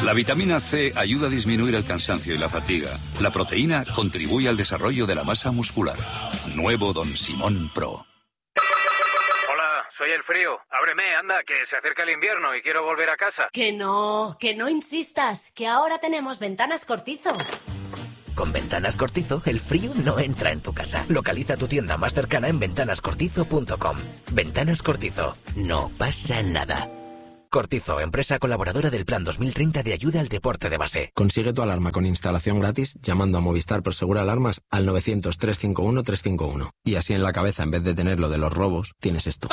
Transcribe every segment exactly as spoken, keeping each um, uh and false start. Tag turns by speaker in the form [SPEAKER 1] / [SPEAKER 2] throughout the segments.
[SPEAKER 1] La vitamina C ayuda a disminuir el cansancio y la fatiga. La proteína contribuye al desarrollo de la masa muscular. Nuevo Don Simón Pro.
[SPEAKER 2] Hola, soy el frío. Ábreme, anda, que se acerca el invierno y quiero volver a casa.
[SPEAKER 3] Que no, que no insistas, que ahora tenemos Ventanas Cortizo.
[SPEAKER 4] Con Ventanas Cortizo, el frío no entra en tu casa. Localiza tu tienda más cercana en ventanas cortizo punto com. Ventanas Cortizo. No pasa nada. Cortizo, empresa colaboradora del Plan dos mil treinta de ayuda al deporte de base.
[SPEAKER 5] Consigue tu alarma con instalación gratis llamando a Movistar Prosegur Alarmas al novecientos, trescientos cincuenta y uno, trescientos cincuenta y uno. Y así en la cabeza, en vez de tener lo de los robos, tienes esto.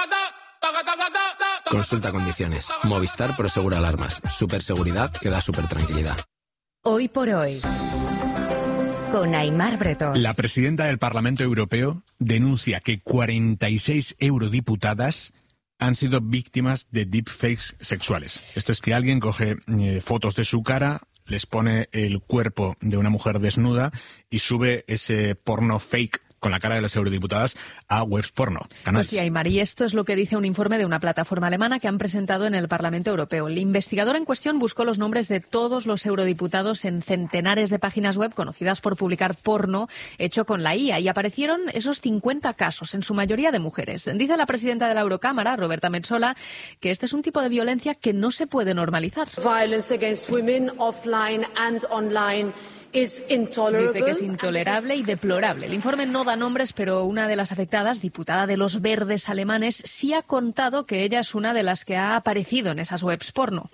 [SPEAKER 5] Consulta condiciones. Movistar Prosegur Alarmas. Superseguridad que da super tranquilidad.
[SPEAKER 6] Hoy por hoy, con Aimar Bretós.
[SPEAKER 7] La presidenta del Parlamento Europeo denuncia que cuarenta y seis eurodiputadas han sido víctimas de deepfakes sexuales. Esto es que alguien coge eh, fotos de su cara, les pone el cuerpo de una mujer desnuda y sube ese porno fake con la cara de las eurodiputadas a webs porno, canales.
[SPEAKER 8] Pues sí, Aymar, y esto es lo que dice un informe de una plataforma alemana que han presentado en el Parlamento Europeo. El investigador en cuestión buscó los nombres de todos los eurodiputados en centenares de páginas web conocidas por publicar porno hecho con la I A y aparecieron esos cincuenta casos, en su mayoría de mujeres. Dice la presidenta de la Eurocámara, Roberta Metsola, que este es un tipo de violencia que no se puede normalizar.
[SPEAKER 9] Violence against women offline and online.
[SPEAKER 8] Dice que es intolerable y deplorable. El informe no da nombres, pero una de las afectadas, diputada de los Verdes alemanes, sí ha contado que ella es una de las que ha aparecido en esas webs porno.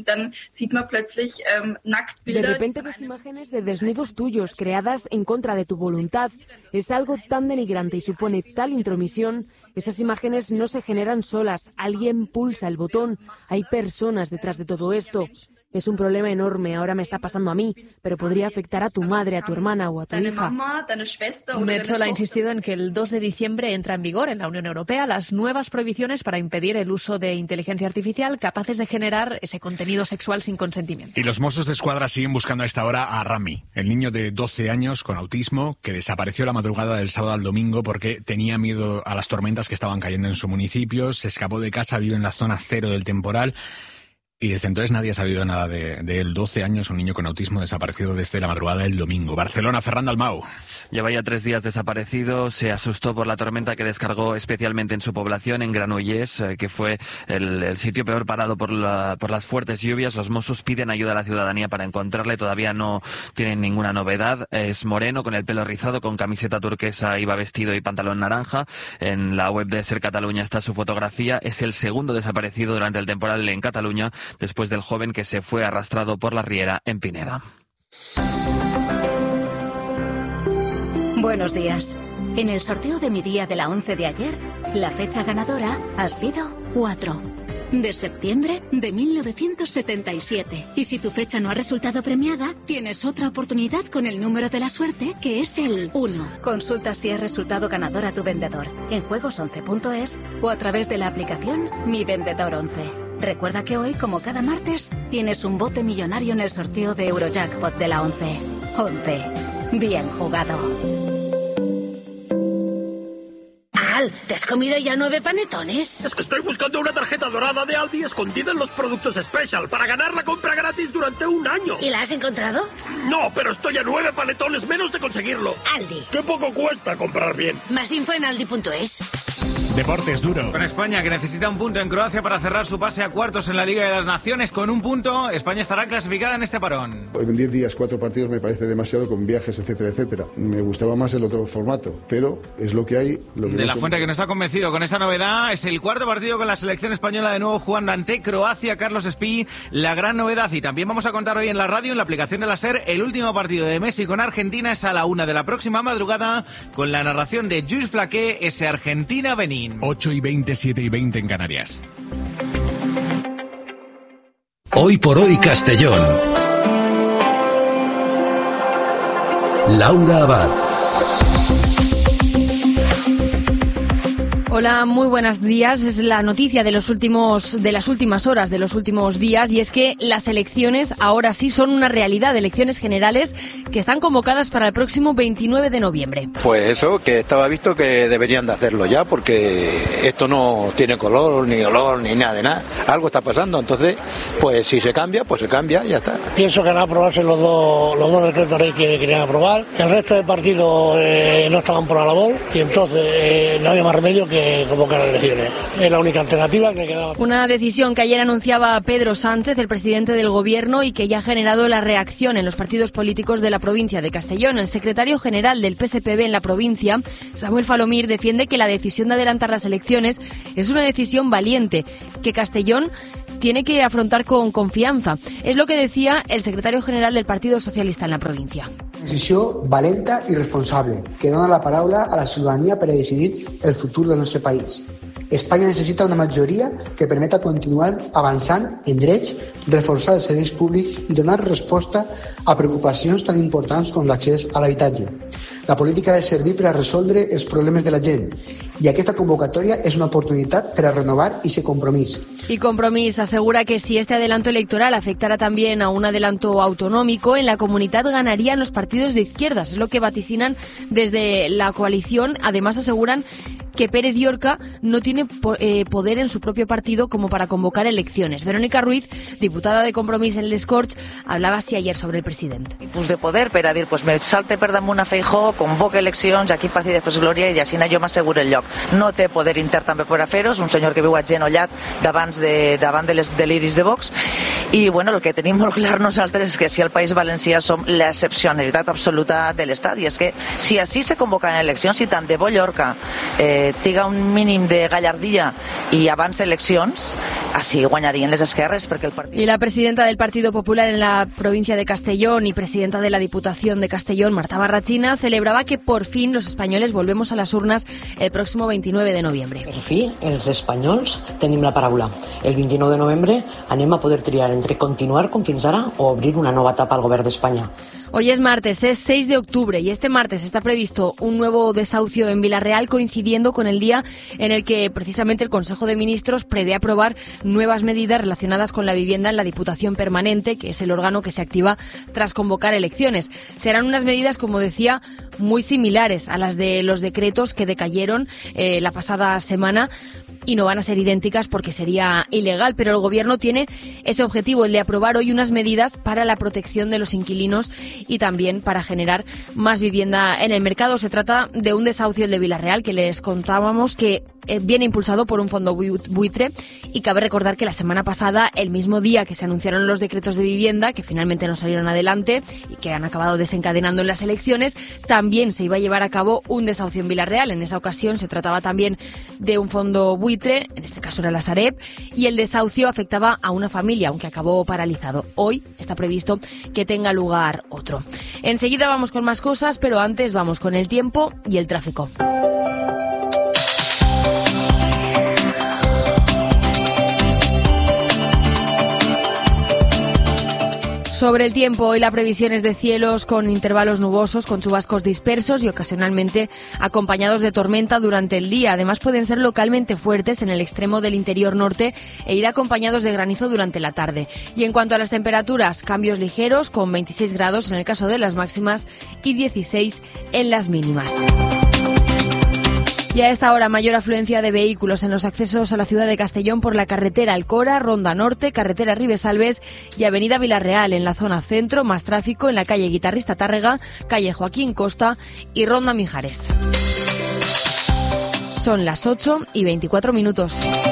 [SPEAKER 10] De repente ves imágenes de desnudos tuyos creadas en contra de tu voluntad. Es algo tan denigrante y supone tal intromisión. Esas imágenes no se generan solas. Alguien pulsa el botón. Hay personas detrás de todo esto. Es un problema enorme, ahora me está pasando a mí, pero podría afectar a tu madre, a tu hermana o a tu hija.
[SPEAKER 8] Metsola ha insistido en que el dos de diciembre entra en vigor en la Unión Europea las nuevas prohibiciones para impedir el uso de inteligencia artificial capaces de generar ese contenido sexual sin consentimiento.
[SPEAKER 7] Y los Mossos de Escuadra siguen buscando a esta hora a Rami, el niño de doce años con autismo que desapareció la madrugada del sábado al domingo porque tenía miedo a las tormentas que estaban cayendo en su municipio, se escapó de casa, vive en la zona cero del temporal. Y desde entonces nadie ha sabido nada de, de él. doce años, un niño con autismo desaparecido desde la madrugada del domingo. Barcelona, Fernando Almau.
[SPEAKER 11] Lleva ya tres días desaparecido. Se asustó por la tormenta que descargó especialmente en su población, en Granollers, eh, que fue el, el sitio peor parado por, la, por las fuertes lluvias. Los Mossos piden ayuda a la ciudadanía para encontrarle. Todavía no tienen ninguna novedad. Es moreno, con el pelo rizado, con camiseta turquesa, iba vestido y pantalón naranja. En la web de Ser Cataluña está su fotografía. Es el segundo desaparecido durante el temporal en Cataluña, después del joven que se fue arrastrado por la riera en Pineda.
[SPEAKER 6] Buenos días. En el sorteo de mi día de la once de ayer, la fecha ganadora ha sido cuatro. De septiembre de mil novecientos setenta y siete. Y si tu fecha no ha resultado premiada, tienes otra oportunidad con el número de la suerte, que es el uno. Consulta si has resultado ganador a tu vendedor en juegos once punto es o a través de la aplicación Mi Vendedor once. Recuerda que hoy, como cada martes, tienes un bote millonario en el sorteo de Eurojackpot de la once. once. Bien jugado.
[SPEAKER 3] Al, ¿te has comido ya nueve panetones?
[SPEAKER 12] Es que estoy buscando una tarjeta dorada de Aldi escondida en los productos Special para ganar la compra gratis durante un año.
[SPEAKER 3] ¿Y la has encontrado?
[SPEAKER 12] No, pero estoy a nueve panetones menos de conseguirlo.
[SPEAKER 3] Aldi.
[SPEAKER 12] Qué poco cuesta comprar bien.
[SPEAKER 3] Más info en aldi punto es.
[SPEAKER 7] Deportes duro.
[SPEAKER 13] Con España, que necesita un punto en Croacia para cerrar su pase a cuartos en la Liga de las Naciones. Con un punto, España estará clasificada en este parón.
[SPEAKER 14] En diez días, cuatro partidos me parece demasiado, con viajes, etcétera, etcétera. Me gustaba más el otro formato, pero es lo que hay. Lo que
[SPEAKER 13] de
[SPEAKER 14] no
[SPEAKER 13] la
[SPEAKER 14] son...
[SPEAKER 13] Fuente, que nos ha convencido con esta novedad, es el cuarto partido con la selección española de nuevo jugando ante Croacia. Carlos Espí, la gran novedad. Y también vamos a contar hoy en la radio, en la aplicación de la SER, el último partido de Messi con Argentina es a la una de la próxima madrugada, con la narración de Jules Flaqué, ese Argentina-Benín.
[SPEAKER 7] ocho y veinte, siete y veinte en Canarias.
[SPEAKER 15] Hoy por hoy Castellón. Laura Abad.
[SPEAKER 16] Hola, muy buenos días. Es la noticia de los últimos, de las últimas horas, de los últimos días, y es que las elecciones ahora sí son una realidad, elecciones generales que están convocadas para el próximo veintinueve de noviembre.
[SPEAKER 17] Pues eso, que estaba visto que deberían de hacerlo ya, porque esto no tiene color, ni olor, ni nada de nada. Algo está pasando, entonces, pues si se cambia, pues se cambia y ya está.
[SPEAKER 18] Pienso que van a aprobarse los dos, los dos decretos ley que querían aprobar. El resto de partidos eh, no estaban por la labor y entonces eh, no había más remedio que convocar elecciones. Es la única alternativa que le quedaba.
[SPEAKER 16] Una decisión que ayer anunciaba Pedro Sánchez, el presidente del Gobierno, y que ya ha generado la reacción en los partidos políticos de la provincia de Castellón. El secretario general del P S P B en la provincia, Samuel Falomir, defiende que la decisión de adelantar las elecciones es una decisión valiente, que Castellón tiene que afrontar con confianza. Es lo que decía el secretario general del Partido Socialista en la provincia.
[SPEAKER 19] Decisió valenta i responsable que dona la paraula a la ciutadania per a decidir el futur del nostre país. Espanya necessita una majoria que permeta continuar avançant en drets, reforçar els serveis públics i donar resposta a preocupacions tan importants com l'accés a l'habitatge. La política ha de servir per a resoldre els problemes de la gent i aquesta convocatòria és una oportunitat per a renovar ese compromís.
[SPEAKER 16] Y Compromís asegura que si este adelanto electoral afectara también a un adelanto autonómico, en la comunidad ganarían los partidos de izquierdas. Es lo que vaticinan desde la coalición. Además aseguran que Pérez Llorca no tiene eh, poder en su propio partido como para convocar elecciones. Verónica Ruiz, diputada de Compromís en Les Corts, hablava así ayer sobre el president.
[SPEAKER 20] Tipus de poder per a dir, pues, me salte per damunt a Feijóo, convoca eleccions, aquí paz i després glòria, i així jo m'asseguro el lloc. No té poder intern també per a fer-ho, és un senyor que viu agenollat davant de, davant de les deliris de Vox, i bueno, el que tenim molt clar nosaltres és que si al País Valencià som l'excepcionalitat absoluta de l'Estat, i és que si així se convoquen eleccions, i tant de bo Llorca eh, tiga un mínim de gallardia i abans eleccions, així guanyarien les esquerres, perquè el partit...
[SPEAKER 16] Y la presidenta del Partido Popular en la provincia de Castellón y presidenta de la Diputación de Castellón, Marta Barrachina, celebraba que por fin los españoles volvemos a las urnas el próximo veintinueve de noviembre.
[SPEAKER 21] Per fi, els espanyols tenim la paraula. El vint-i-nou de novembre anem a poder triar entre continuar com fins ara o obrir una nova etapa al govern d'Espanya.
[SPEAKER 16] Hoy es martes, es seis de octubre, y este martes está previsto un nuevo desahucio en Villarreal, coincidiendo con el día en el que precisamente el Consejo de Ministros prevé aprobar nuevas medidas relacionadas con la vivienda en la Diputación Permanente, que es el órgano que se activa tras convocar elecciones. Serán unas medidas, como decía, muy similares a las de los decretos que decayeron eh, la pasada semana, y no van a ser idénticas porque sería ilegal, pero el Gobierno tiene ese objetivo, el de aprobar hoy unas medidas para la protección de los inquilinos y también para generar más vivienda en el mercado. Se trata de un desahucio, el de Villarreal, que les contábamos que viene impulsado por un fondo buitre, y cabe recordar que la semana pasada, el mismo día que se anunciaron los decretos de vivienda, que finalmente no salieron adelante y que han acabado desencadenando en las elecciones, también se iba a llevar a cabo un desahucio en Villarreal. En esa ocasión se trataba también de un fondo buitre, en este caso era la Sareb, y el desahucio afectaba a una familia, aunque acabó paralizado. Hoy está previsto que tenga lugar otro. Enseguida vamos con más cosas, pero antes vamos con el tiempo y el tráfico. Sobre el tiempo, hoy la previsión es de cielos con intervalos nubosos, con chubascos dispersos y ocasionalmente acompañados de tormenta durante el día. Además, pueden ser localmente fuertes en el extremo del interior norte e ir acompañados de granizo durante la tarde. Y en cuanto a las temperaturas, cambios ligeros con veintiséis grados en el caso de las máximas y dieciséis en las mínimas. Y a esta hora, mayor afluencia de vehículos en los accesos a la ciudad de Castellón por la carretera Alcora, Ronda Norte, carretera Ribesalbes y avenida Villarreal. En la zona centro, más tráfico en la calle Guitarrista Tárrega, calle Joaquín Costa y Ronda Mijares. Son las ocho y veinticuatro minutos.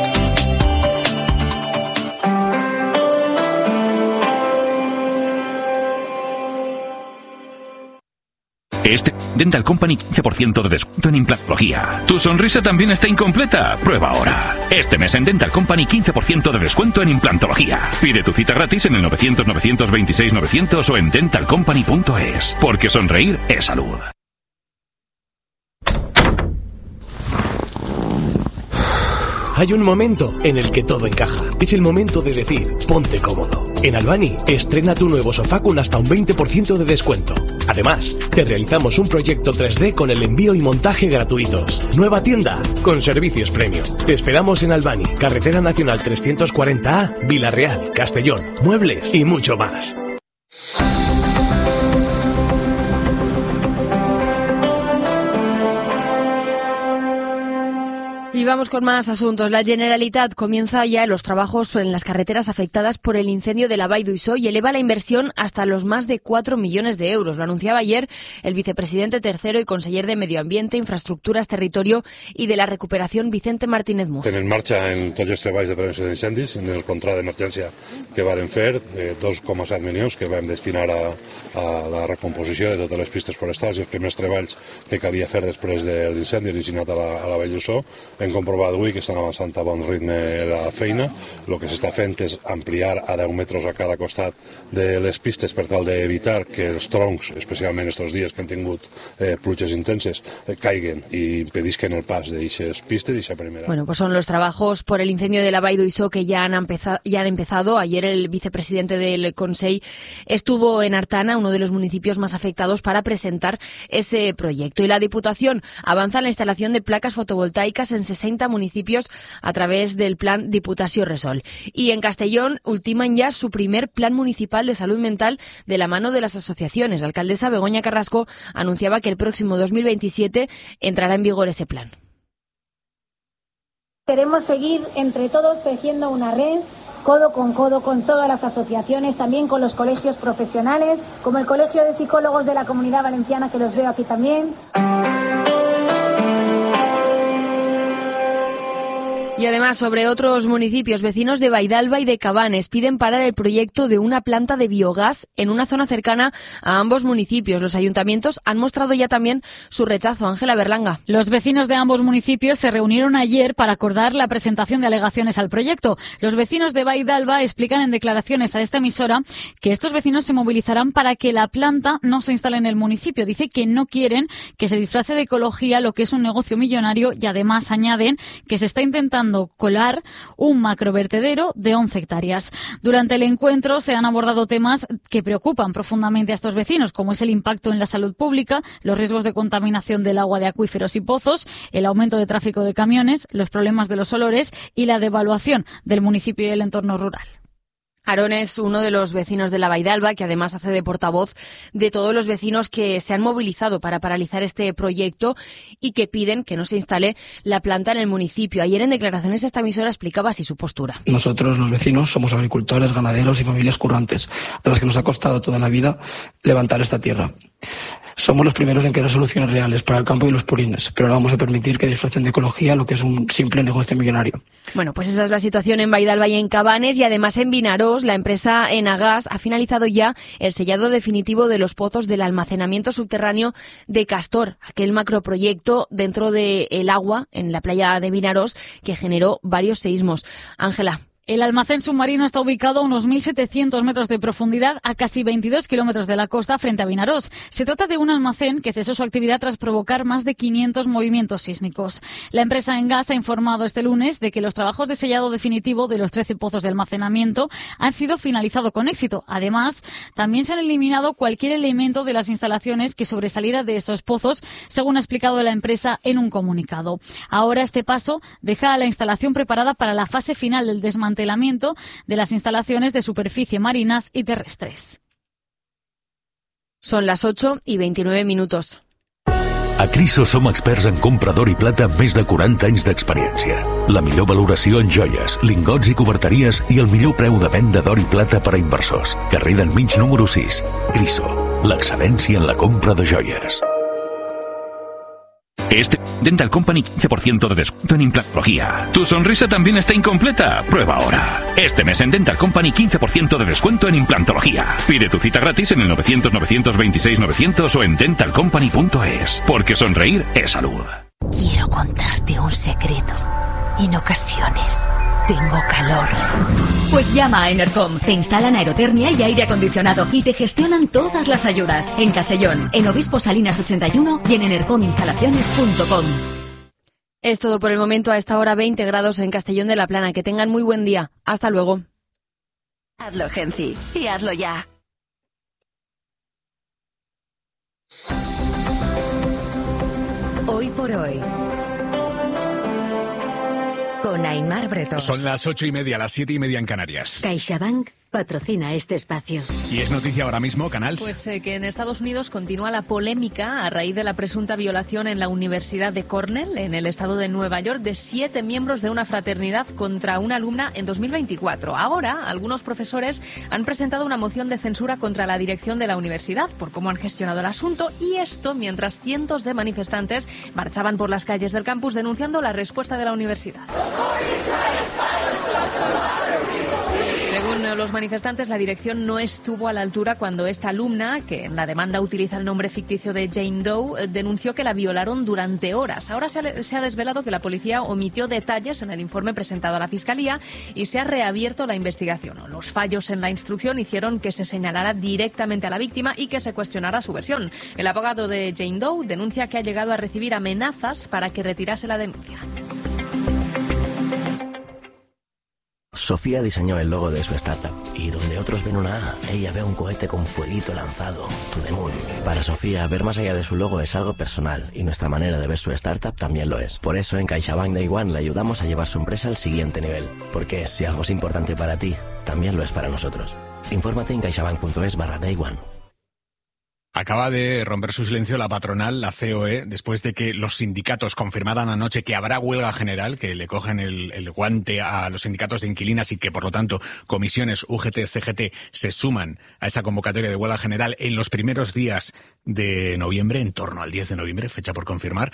[SPEAKER 22] Este Dental Company quince por ciento de descuento en implantología. ¿Tu sonrisa también está incompleta? Prueba ahora. Este mes en Dental Company quince por ciento de descuento en implantología. Pide tu cita gratis en el novecientos, novecientos veintiséis, novecientos o en dental company punto es. Porque sonreír es salud.
[SPEAKER 1] Hay un momento en el que todo encaja. Es el momento de decir, ponte cómodo. En Albany, estrena tu nuevo sofá con hasta un veinte por ciento de descuento. Además, te realizamos un proyecto tres D con el envío y montaje gratuitos. Nueva tienda, con servicios premium. Te esperamos en Albany, Carretera Nacional trescientos cuarenta A, Vila-real, Castellón, muebles y mucho más.
[SPEAKER 16] Y vamos con más asuntos. La Generalitat comienza ya los trabajos en las carreteras afectadas por el incendio de la Vall d'Uixó y eleva la inversión hasta los más de cuatro millones de euros. Lo anunciaba ayer el vicepresidente tercero y conseller de Medio Ambiente, Infraestructuras, Territorio y de la Recuperación, Vicente Martínez Mus.
[SPEAKER 2] Tenim en marxa en tots els treballs de prevenció d'incendis, en el contrat d'emergència que varen fer, eh, dos coma set milions que vam destinar a, a la recomposició de totes les pistes forestals i els primers treballs que calia fer després de l'incendi originat a la, a la Vall d'Uixó. Hem comprovat avui que estan avançant a bon ritme la feina. El que s'està fent és ampliar a deu metres a cada costat de les pistes per tal d'evitar que els troncs, especialment aquests dies que han tingut eh, pluges intenses, eh, caiguen i impedisquen el pas d'aquestes pistes y esa primera.
[SPEAKER 16] Bueno, pues son los trabajos por el incendio de la Vall d'Uixó que ya han, empezado, ya han empezado. Ayer el vicepresidente del Consell estuvo en Artana, uno de los municipios más afectados, para presentar ese proyecto. Y la Diputación avanza en la instalación de placas fotovoltaicas en sesenta municipios a través del plan Diputació Resol. Y en Castellón ultiman ya su primer plan municipal de salud mental de la mano de las asociaciones. La alcaldesa Begoña Carrasco anunciaba que el próximo dos mil veintisiete entrará en vigor ese plan.
[SPEAKER 23] Queremos seguir entre todos tejiendo una red codo con codo con todas las asociaciones, también con los colegios profesionales, como el Colegio de Psicólogos de la Comunidad Valenciana, que los veo aquí también.
[SPEAKER 16] Y además, sobre otros municipios, vecinos de Vaidalba y de Cabanes piden parar el proyecto de una planta de biogás en una zona cercana a ambos municipios. Los ayuntamientos han mostrado ya también su rechazo. Ángela Berlanga.
[SPEAKER 24] Los vecinos de ambos municipios se reunieron ayer para acordar la presentación de alegaciones al proyecto. Los vecinos de Vaidalba explican en declaraciones a esta emisora que estos vecinos se movilizarán para que la planta no se instale en el municipio. Dice que no quieren que se disfrace de ecología lo que es un negocio millonario y además añaden que se está intentando colar un macrovertedero de once hectáreas. Durante el encuentro se han abordado temas que preocupan profundamente a estos vecinos, como es el impacto en la salud pública, los riesgos de contaminación del agua de acuíferos y pozos, el aumento de tráfico de camiones, los problemas de los olores y la devaluación del municipio y el entorno rural.
[SPEAKER 16] Aarón es uno de los vecinos de la Vaidalba, que además hace de portavoz de todos los vecinos que se han movilizado para paralizar este proyecto y que piden que no se instale la planta en el municipio. Ayer en declaraciones a esta emisora explicaba así su postura.
[SPEAKER 25] Nosotros, los vecinos, somos agricultores, ganaderos y familias currantes, a las que nos ha costado toda la vida levantar esta tierra. Somos los primeros en querer soluciones reales para el campo y los purines, pero no vamos a permitir que disfracen de ecología lo que es un simple negocio millonario.
[SPEAKER 16] Bueno, pues esa es la situación en Vaidalba y en Cabanes, y además en Vinarós, la empresa Enagas ha finalizado ya el sellado definitivo de los pozos del almacenamiento subterráneo de Castor, aquel macroproyecto dentro del agua en la playa de Vinarós que generó varios seísmos. Ángela.
[SPEAKER 24] El almacén submarino está ubicado a unos mil setecientos metros de profundidad, a casi veintidós kilómetros de la costa, frente a Vinarós. Se trata de un almacén que cesó su actividad tras provocar más de quinientos movimientos sísmicos. La empresa Engas ha informado este lunes de que los trabajos de sellado definitivo de los trece pozos de almacenamiento han sido finalizados con éxito. Además, también se han eliminado cualquier elemento de las instalaciones que sobresaliera de esos pozos, según ha explicado la empresa en un comunicado. Ahora este paso deja a la instalación preparada para la fase final del desmantelamiento de las instalaciones de superficie marinas y terrestres.
[SPEAKER 16] Son las ocho y veintinueve minutos.
[SPEAKER 15] A Criso som experts en compra d'or i plata amb més de quaranta anys d'experiència. La millor valoració en joies, lingots i coberteries i el millor preu de venda d'or i plata per a inversors. Carrer d'Enmig número sis. Criso, l'excel·lència en la compra de joies.
[SPEAKER 22] Este Dental Company quince por ciento de descuento en implantología. ¿Tu sonrisa también está incompleta? Prueba ahora. Este mes en Dental Company quince por ciento de descuento en implantología. Pide tu cita gratis en el novecientos, novecientos veintiséis, novecientos o en dental company punto es. Porque sonreír es salud.
[SPEAKER 26] Quiero contarte un secreto. En ocasiones tengo calor. Pues llama a Enercom. Te instalan aerotermia y aire acondicionado y te gestionan todas las ayudas. En Castellón, en Obispo Salinas ochenta y uno y en enercom instalaciones punto com.
[SPEAKER 16] Es todo por el momento. A esta hora veinte grados en Castellón de la Plana. Que tengan muy buen día. Hasta luego.
[SPEAKER 26] Hazlo, Genci, y hazlo ya. Hoy por hoy, con Aimar Bretón.
[SPEAKER 7] Son las ocho y media, las siete y media en Canarias.
[SPEAKER 26] CaixaBank patrocina este espacio.
[SPEAKER 7] Y es noticia ahora mismo, Canals.
[SPEAKER 4] Pues eh, que en Estados Unidos continúa la polémica a raíz de la presunta violación en la Universidad de Cornell, en el estado de Nueva York, de siete miembros de una fraternidad contra una alumna en dos mil veinticuatro. Ahora, algunos profesores han presentado una moción de censura contra la dirección de la universidad por cómo han gestionado el asunto, y esto mientras cientos de manifestantes marchaban por las calles del campus denunciando la respuesta de la universidad. Según los manifestantes, la dirección no estuvo a la altura cuando esta alumna, que en la demanda utiliza el nombre ficticio de Jane Doe, denunció que la violaron durante horas. Ahora se ha, se ha desvelado que la policía omitió detalles en el informe presentado a la Fiscalía y se ha reabierto la investigación. Los fallos en la instrucción hicieron que se señalara directamente a la víctima y que se cuestionara su versión. El abogado de Jane Doe denuncia que ha llegado a recibir amenazas para que retirase la denuncia.
[SPEAKER 5] Sofía diseñó el logo de su startup y donde otros ven una A, ella ve un cohete con fueguito lanzado, to the moon. Para Sofía, ver más allá de su logo es algo personal y nuestra manera de ver su startup también lo es. Por eso en CaixaBank Day One le ayudamos a llevar su empresa al siguiente nivel. Porque si algo es importante para ti, también lo es para nosotros. Infórmate en caixabank.es barra Day One.
[SPEAKER 7] Acaba de romper su silencio la patronal, la C O E, después de que los sindicatos confirmaran anoche que habrá huelga general, que le cogen el, el guante a los sindicatos de inquilinas y que, por lo tanto, comisiones U G T, C G T se suman a esa convocatoria de huelga general en los primeros días de noviembre, en torno al diez de noviembre, fecha por confirmar.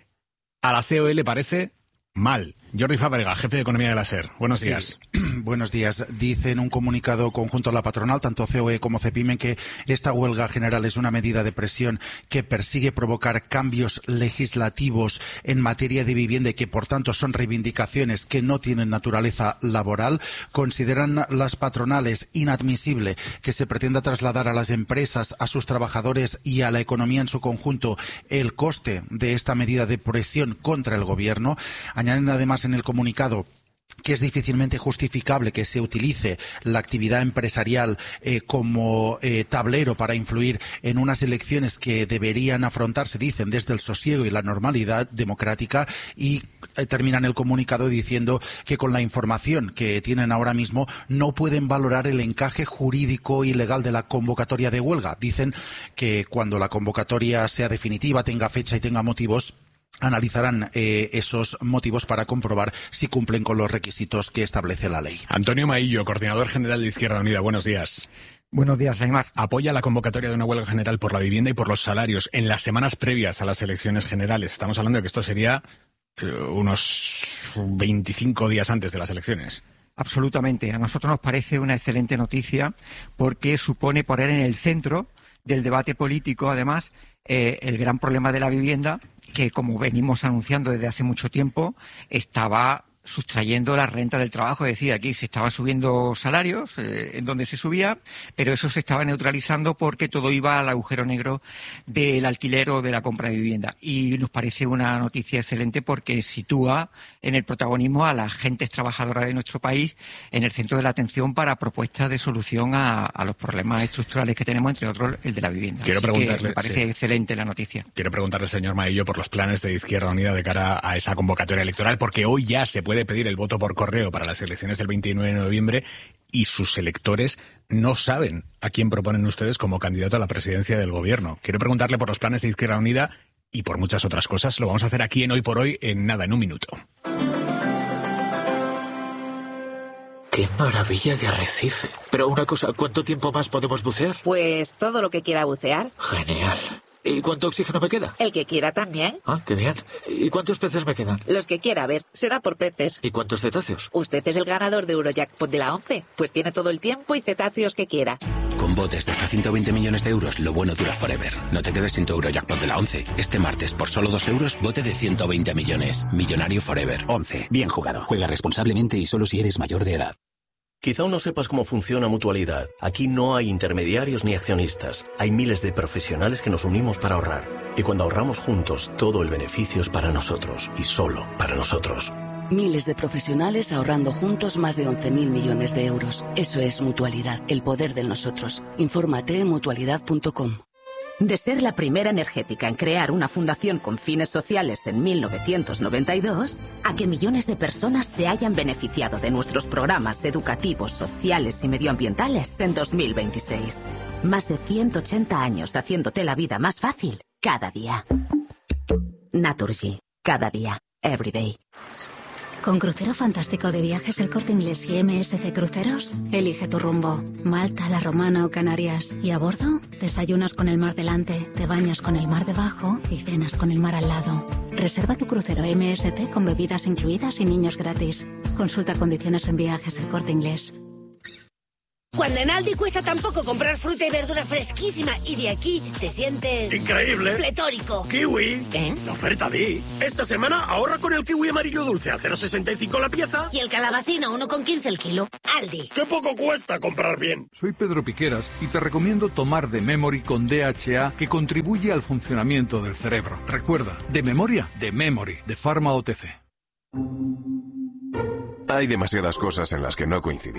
[SPEAKER 7] A la C O E le parece mal. Jordi Fábrega, jefe de Economía de la SER. Buenos
[SPEAKER 8] sí.
[SPEAKER 7] días.
[SPEAKER 8] Buenos días. Dice en un comunicado conjunto a la patronal, tanto C O E como CEPIME, que esta huelga general es una medida de presión que persigue provocar cambios legislativos en materia de vivienda y que, por tanto, son reivindicaciones que no tienen naturaleza laboral. Consideran las patronales inadmisible que se pretenda trasladar a las empresas, a sus trabajadores y a la economía en su conjunto el coste de esta medida de presión contra el gobierno. Añaden además en el comunicado que es difícilmente justificable que se utilice la actividad empresarial eh, como eh, tablero para influir en unas elecciones que deberían afrontarse, dicen, desde el sosiego y la normalidad democrática, y eh, terminan el comunicado diciendo que con la información que tienen ahora mismo no pueden valorar el encaje jurídico y legal de la convocatoria de huelga. Dicen que cuando la convocatoria sea definitiva, tenga fecha y tenga motivos, analizarán eh, esos motivos para comprobar si cumplen con los requisitos que establece la ley.
[SPEAKER 7] Antonio Maillo, coordinador general de Izquierda Unida. Buenos días.
[SPEAKER 9] Buenos días, Aimar.
[SPEAKER 7] Apoya la convocatoria de una huelga general por la vivienda y por los salarios en las semanas previas a las elecciones generales. Estamos hablando de que esto sería eh, unos veinticinco días antes de las elecciones.
[SPEAKER 9] Absolutamente. A nosotros nos parece una excelente noticia porque supone poner en el centro del debate político, además, eh, el gran problema de la vivienda, que, como venimos anunciando desde hace mucho tiempo, estaba sustrayendo la renta del trabajo. Es decir, aquí se estaban subiendo salarios, eh, en donde se subía, pero eso se estaba neutralizando porque todo iba al agujero negro del alquiler o de la compra de vivienda. Y nos parece una noticia excelente porque sitúa en el protagonismo a las gentes trabajadoras de nuestro país en el centro de la atención para propuestas de solución a, a los problemas estructurales que tenemos, entre otros el de la vivienda.
[SPEAKER 7] Quiero
[SPEAKER 9] Así
[SPEAKER 7] preguntarle,
[SPEAKER 9] que me parece
[SPEAKER 7] sí.
[SPEAKER 9] excelente la noticia.
[SPEAKER 7] Quiero preguntarle, señor Maillo, por los planes de Izquierda Unida de cara a esa convocatoria electoral, porque hoy ya se puede puede pedir el voto por correo para las elecciones del veintinueve de noviembre y sus electores no saben a quién proponen ustedes como candidato a la presidencia del gobierno. Quiero preguntarle por los planes de Izquierda Unida y por muchas otras cosas. Lo vamos a hacer aquí en Hoy por Hoy, en nada, en un minuto.
[SPEAKER 10] ¡Qué maravilla de arrecife! Pero una cosa, ¿cuánto tiempo más podemos bucear?
[SPEAKER 11] Pues todo lo que quiera bucear.
[SPEAKER 10] Genial. ¿Y cuánto oxígeno me queda?
[SPEAKER 11] El que quiera también.
[SPEAKER 10] Ah, qué bien. ¿Y cuántos peces me quedan?
[SPEAKER 11] Los que quiera, a ver, será por peces.
[SPEAKER 10] ¿Y cuántos cetáceos?
[SPEAKER 11] Usted es el ganador de Eurojackpot de la once, pues tiene todo el tiempo y cetáceos que quiera.
[SPEAKER 27] Con botes de hasta ciento veinte millones de euros, lo bueno dura forever. No te quedes sin tu Eurojackpot de la once. Este martes, por solo dos euros, bote de ciento veinte millones. Millonario forever.
[SPEAKER 28] once. Bien jugado. Juega responsablemente y solo si eres mayor de edad.
[SPEAKER 5] Quizá aún no sepas cómo funciona Mutualidad. Aquí no hay intermediarios ni accionistas. Hay miles de profesionales que nos unimos para ahorrar. Y cuando ahorramos juntos, todo el beneficio es para nosotros. Y solo para nosotros.
[SPEAKER 3] Miles de profesionales ahorrando juntos más de once mil millones de euros. Eso es Mutualidad, el poder del nosotros. Infórmate en mutualidad punto com.
[SPEAKER 6] De ser la primera energética en crear una fundación con fines sociales en mil novecientos noventa y dos, a que millones de personas se hayan beneficiado de nuestros programas educativos, sociales y medioambientales en dos mil veintiséis. Más de ciento ochenta años haciéndote la vida más fácil cada día. Naturgy. Cada día. Every day.
[SPEAKER 12] Con Crucero Fantástico de Viajes El Corte Inglés y M S C Cruceros, elige tu rumbo. Malta, La Romana o Canarias. Y a bordo, desayunas con el mar delante, te bañas con el mar debajo y cenas con el mar al lado. Reserva tu crucero M S C con bebidas incluidas y niños gratis. Consulta condiciones en Viajes El Corte Inglés.
[SPEAKER 13] Cuando en Aldi cuesta tan poco comprar fruta y verdura fresquísima y de aquí te sientes...
[SPEAKER 14] ¡increíble!
[SPEAKER 13] ¡Pletórico!
[SPEAKER 14] ¡Kiwi!
[SPEAKER 13] ¿Eh?
[SPEAKER 14] La oferta di. Esta semana ahorra con el kiwi amarillo dulce a cero coma sesenta y cinco la pieza.
[SPEAKER 13] Y el calabacín a uno coma quince el kilo. Aldi.
[SPEAKER 14] ¡Qué poco cuesta comprar bien!
[SPEAKER 17] Soy Pedro Piqueras y te recomiendo tomar The Memory con D H A, que contribuye al funcionamiento del cerebro. Recuerda, de memoria, The Memory, de Pharma O T C.
[SPEAKER 18] Hay demasiadas cosas en las que no coincidimos.